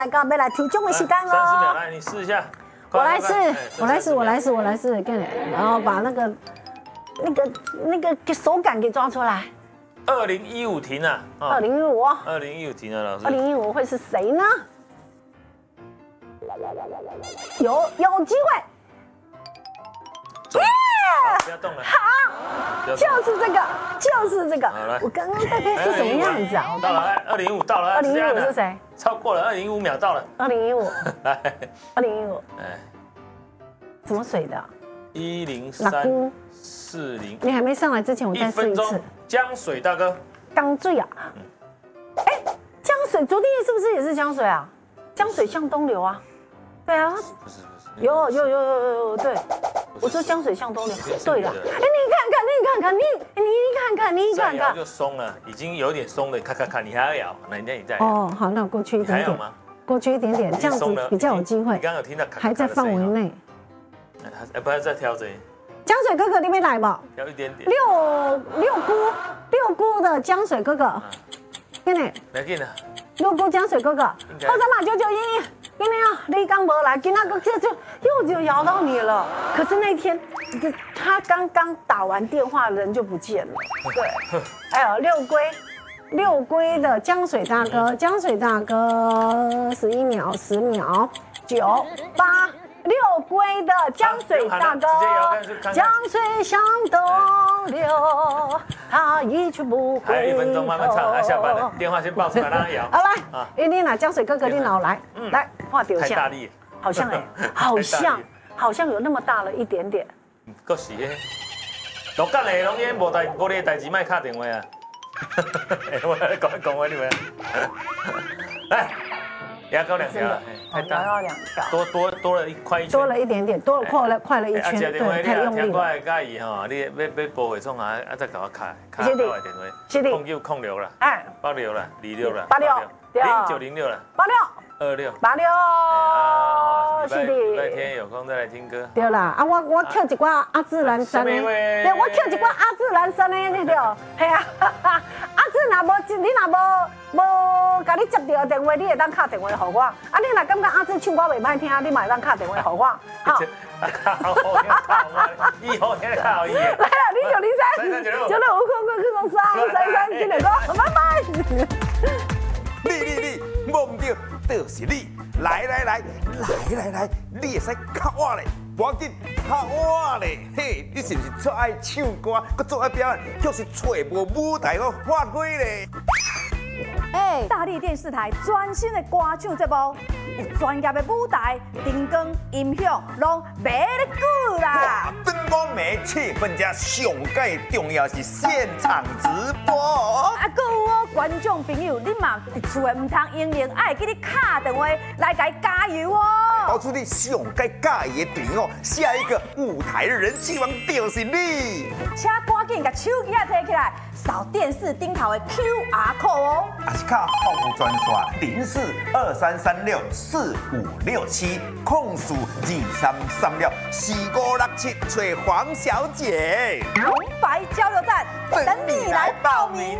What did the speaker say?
来到要来提奖的时间 30秒， 哦。 来你试一下。 我来试快， 我来试，跟然后把那个手感给抓出来。 2015停了 2015哦 ，2015停了，老师。 2015会是谁呢？有机会。 不要动了。 好，就是这个好来。 我刚刚大概是什么样子啊？ 到了，2015到了 2015是谁？ 超过了205秒到了。 2015， 来 2015， 哎什么水的 ？10340， 你还没上来之前，我再 1分钟试一次。。 江水大哥， 江水啊，哎，江水昨天是不是也是江水啊？江水向东流啊，对啊， 不是， 有，对，我说江水向东流，对了，哎，你看看， 再摇就松了，已经有点松了，看，你还要摇，那你再摇。 哦，好，那过去一点点， 还有吗？ 过去一点点，这样子比较有机会你。刚刚有听到还在范围内。 不要再挑这， 江水哥哥那边来不？ 挑一点点。 六姑的江水哥哥，给你来劲了， 六姑江水哥哥， 该后三码991，给你啊，你刚没来，给那个又摇到你了。可是那天他刚刚打完电话，人就不见了。对，还有六龟的江水大哥，江水大哥11秒10秒9、8。六龟的江水大哥，江水向东流，它一去不回头。 还有1分钟，慢慢唱，下班了，电话先报出来，让他摇。 好来，你拿江水哥哥，你拿来，来画丢下。 太大力， 好像好像有那么大了一点点。 够是诶，录干嘞，拢烟无你代志，卖打电话啊。我来讲话你们，来。牙膏2条，太大， 牙膏2条， 多了快1圈， 多了一点点，快了1圈，对，太用力了。 我介意吼，你要报会创啊，再给我卡我的电话， 是的 09 06啦， 哎 86啦，26啦 ，86， 0906啦 86， 26， 86，是的。 礼拜天有空再来听歌。 对啦，啊我跳一寡阿志兰山的，对，我跳一寡阿志兰山的，对对，系啊，阿志若无你若无甲你接到电话，你会当敲电话给我。啊，你若感觉阿志唱歌袂歹听，你嘛会当敲电话给我。好， 以后天靠伊。 来啦，0903 9659去333，今日歌，拜拜。 你，摸唔到，就是你。来，你会使靠我咧，赶紧靠我咧！嘿，你是不是最爱唱歌，佮最爱表演，就是找无舞台个发挥咧？ 大力电视台全新的歌唱节目，有专业的舞台、灯光、音响，拢卖得久啦！ 灯光美，气氛加上介重要是现场直播。 还有哦，观众朋友，你嘛伫厝的唔通用用，爱记你打电话来甲伊加油哦！ 搞出你上介介意的电哦，下一个舞台人气王就是你。 请赶紧甲手机啊摕起来，扫电视顶头的 QR code 哦。 还是靠服务专线0423645567，控诉23364567，找黄小姐。 红白交流站等你来报名。